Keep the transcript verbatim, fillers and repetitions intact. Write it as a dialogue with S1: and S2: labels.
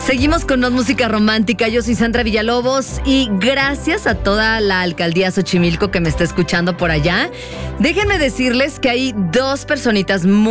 S1: Seguimos con más música romántica. Yo soy Sandra Villalobos y gracias a toda la alcaldía Xochimilco que me está escuchando por allá. Déjenme decirles que hay dos personitas muy